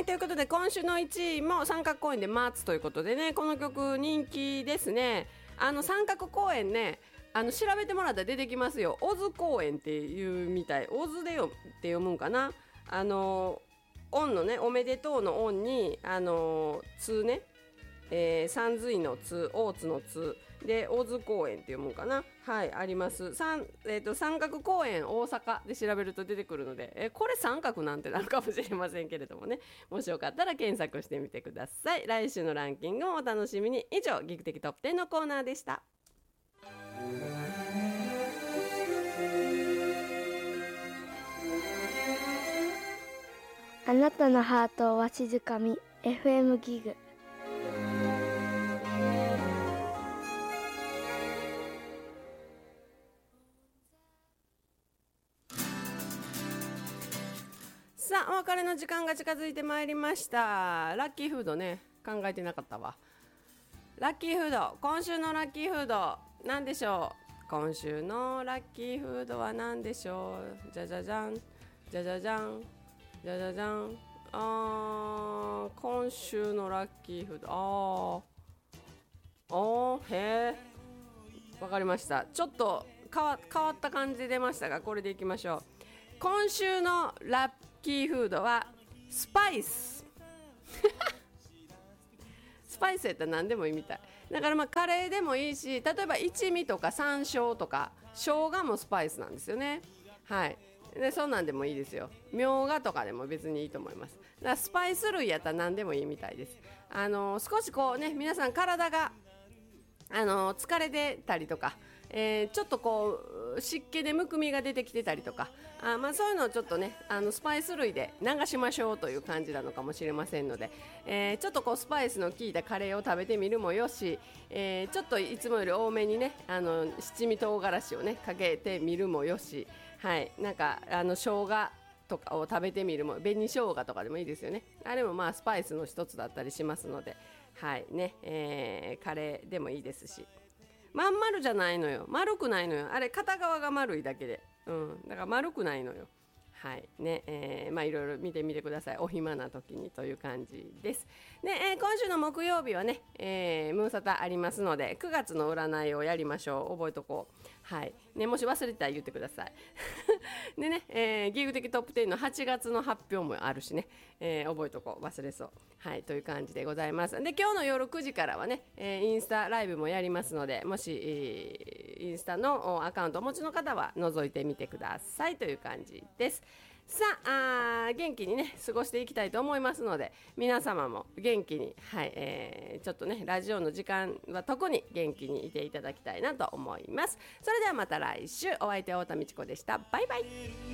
はいということで今週の1位も三角公園で待つということでね、この曲人気ですね。三角公園ね、調べてもらったら出てきますよ。オズ公園っていうみたい。オズでって読むんかな。オンのね、おめでとうのオンにつね、三髄のつ、大津のつで大津公園っていうもんかな。はい、あります。三角公園大阪で調べると出てくるので、これ三角なんてなるかもしれませんけれどもね、もしよかったら検索してみてください。来週のランキングもお楽しみに。以上、ギク的トップ10のコーナーでした。 あなたのハートをわしづかみ FM ギグ。 さあ、お別れの時間が近づいてまいりました。ラッキーフードね、考えてなかったわ。ラッキーフード、今週のラッキーフード何でしょう。今週のラッキーフードは何でしょう。じゃじゃじゃん、じゃじゃじゃん、じゃじゃじゃん。今週のラッキーフード、へえ、わかりました。ちょっと変わった感じで出ましたが、これでいきましょう。今週のラッキーフードはスパイススパイスやったら何でもいいみたいだから、カレーでもいいし、例えば一味とか山椒とか生姜もスパイスなんですよね。はい、でそんなんでもいいですよ。みょうがとかでも別にいいと思います。だからスパイス類やったら何でもいいみたいです。少しこうね、皆さん体が疲れてたりとか、ちょっとこう湿気でむくみが出てきてたりとか、そういうのをちょっとね、スパイス類で流しましょうという感じなのかもしれませんので、ちょっとこうスパイスの効いたカレーを食べてみるもよし、ちょっといつもより多めにね、七味唐辛子をねかけてみるもよし、はい、なんか生姜とかを食べてみるも、紅生姜とかでもいいですよね。あれもスパイスの一つだったりしますので、はいね、カレーでもいいですし、まん丸じゃないのよ、丸くないのよ、あれ片側が丸いだけで、だから丸くないのよ。はいね、いろいろ見てみてください。お暇な時にという感じです。で、今週の木曜日はね、ムーサタありますので、9月の占いをやりましょう。覚えとこう。はいね、もし忘れてたら言ってください。でね、ギグ的トップ10の8月の発表もあるしね、覚えとこう、忘れそう。はい、という感じでございます。で、今日の夜9時からはね、インスタライブもやりますので、もし、インスタのアカウントをお持ちの方は覗いてみてくださいという感じです。さあ、元気にね過ごしていきたいと思いますので、皆様も元気に、はい、ちょっとねラジオの時間は特に元気にいていただきたいなと思います。それではまた来週。お相手は太田美智子でした。バイバイ。